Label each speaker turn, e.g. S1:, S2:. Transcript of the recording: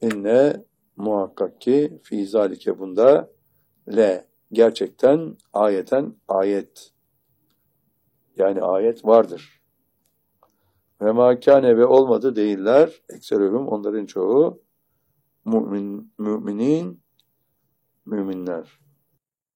S1: İnne muhakkak ki fî zâlike bunda le gerçekten ayeten ayet yani ayet vardır. Ve mâ kâne ve olmadı değiller ekserühüm onların çoğu müminler.